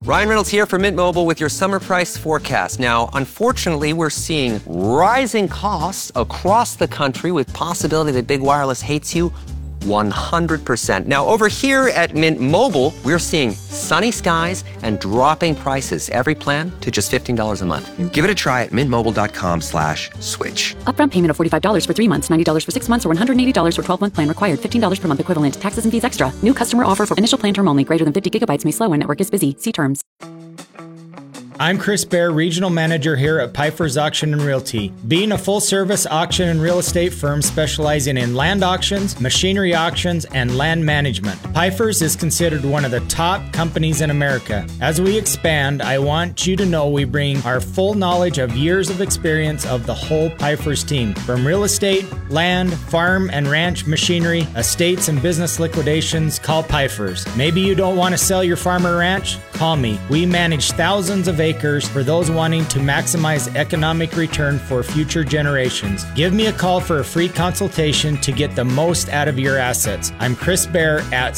Ryan Reynolds here for Mint Mobile with your summer price forecast. Now, unfortunately, we're seeing rising costs across the country with possibility that big wireless hates you 100%. Now, over here at Mint Mobile, we're seeing sunny skies and dropping prices. Every plan to just $15 a month. Give it a try at mintmobile.com/switch. Upfront payment of $45 for 3 months, $90 for 6 months, or $180 for 12-month plan required. $15 per month equivalent. Taxes and fees extra. New customer offer for initial plan term only. Greater than 50 gigabytes may slow when network is busy. See terms. I'm Chris Baer, Regional Manager here at Piper's Auction and Realty. Being a full-service auction and real estate firm specializing in land auctions, machinery auctions, and land management, Piper's is considered one of the top companies in America. As we expand, I want you to know we bring our full knowledge of years of experience of the whole Piper's team. From real estate, land, farm, and ranch machinery, estates, and business liquidations, call Piper's. Maybe you don't want to sell your farm or ranch? Call me. We manage thousands of acres for those wanting to maximize economic return for future generations. Give me a call for a free consultation to get the most out of your assets. I'm Chris Baer at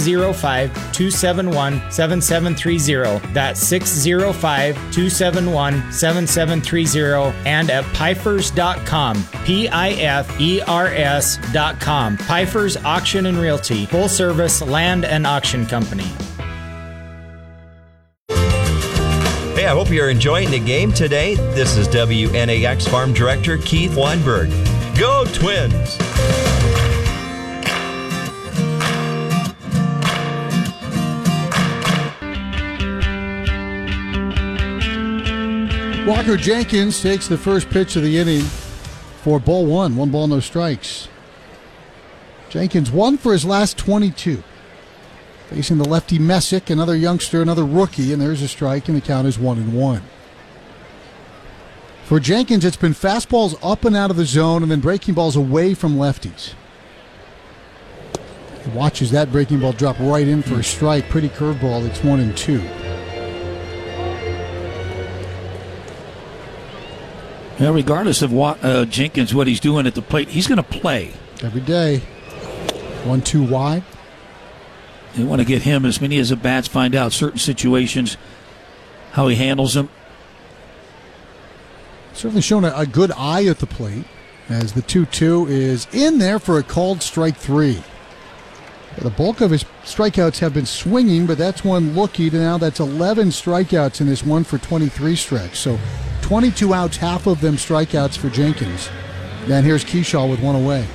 605-271-7730. That's 605-271-7730 and at Pifers.com. Pifers.com. Pifers Auction and Realty. Full service land and auction company. Hey, I hope you're enjoying the game today. This is WNAX Farm Director Keith Weinberg. Go Twins! Walker Jenkins takes the first pitch of the inning for ball one. 1 ball, no strikes. Jenkins 1 for his last 22. Facing the lefty Messick, another youngster, another rookie, and there's a strike, and the count is 1-1. For Jenkins, it's been fastballs up and out of the zone and then breaking balls away from lefties. He watches that breaking ball drop right in for a strike. Pretty curveball. It's 1-2. Well, regardless of what Jenkins, what he's doing at the plate, he's going to play. Every day. 1-2 wide. They want to get him as many as at bats, find out certain situations, how he handles them. Certainly shown a good eye at the plate as the 2-2 is in there for a called strike 3. The bulk of his strikeouts have been swinging, but that's one looky. Now that's 11 strikeouts in this 1 for 23 stretch. So 22 outs, half of them strikeouts for Jenkins. And here's Kershaw with one away.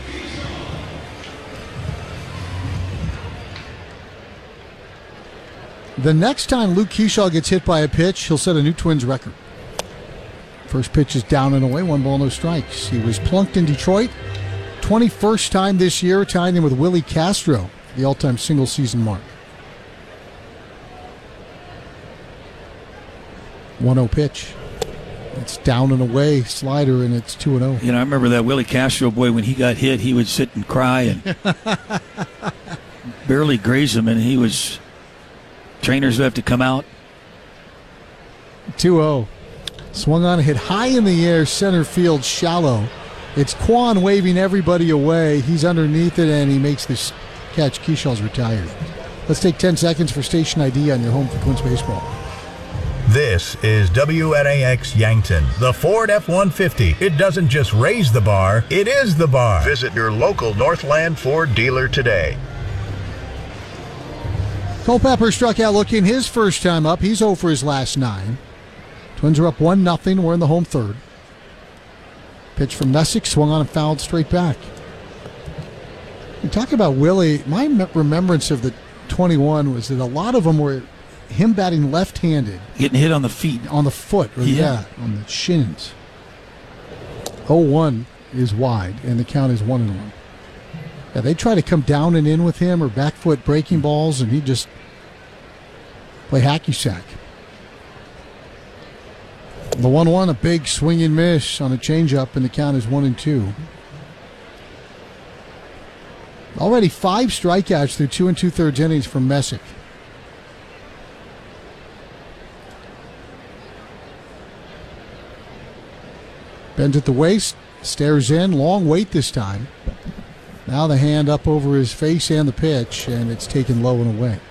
The next time Luke Kershaw gets hit by a pitch, he'll set a new Twins record. First pitch is down and away, 1 ball, no strikes. He was plunked in Detroit. 21st time this year, tying him with Willie Castro, the all-time single-season mark. 1-0 pitch. It's down and away, slider, and it's 2-0. You know, I remember that Willie Castro boy, when he got hit, he would sit and cry and barely graze him, and he was... Trainers would have to come out. 2-0. Swung on, hit high in the air, center field, shallow. It's Kwan waving everybody away. He's underneath it, and he makes this catch. Kershaw's retired. Let's take 10 seconds for station ID on your home for Twins baseball. This is WNAX Yankton, the Ford F-150. It doesn't just raise the bar, it is the bar. Visit your local Northland Ford dealer today. Culpepper struck out looking his first time up. He's 0 for his last 9. Twins are up 1-0. We're in the home third. Pitch from Messick, swung on and fouled straight back. You talk about Willie. My remembrance of the 21 was that a lot of them were him batting left-handed. Getting hit on the feet. On the foot. Or on the shins. 0-1 is wide, and the count is 1-1. Yeah, they try to come down and in with him or back foot breaking balls, and he just play hacky sack. The 1-1, a big swing and miss on a changeup, and the count is 1-2. Already 5 strikeouts through 2 2/3 innings from Messick. Bends at the waist, stares in, long wait this time. Now the hand up over his face and the pitch, and it's taken low and away.